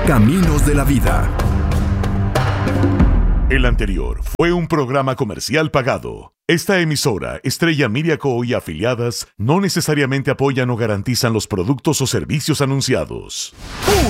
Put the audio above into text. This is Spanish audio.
Caminos de la vida. El anterior fue un programa comercial pagado. Esta emisora, Estrella Media Co. y afiliadas, no necesariamente apoyan o garantizan los productos o servicios anunciados.